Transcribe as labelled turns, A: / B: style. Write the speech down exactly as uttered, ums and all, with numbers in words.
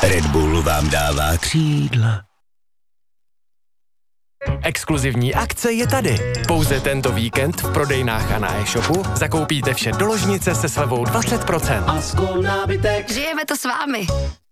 A: Red Bull vám dává křídla.
B: Exkluzivní akce je tady. Pouze tento víkend v prodejnách a na e-shopu zakoupíte vše do ložnice se slevou dvacet procent.
C: A skol nábytek.
D: Žijeme to s vámi.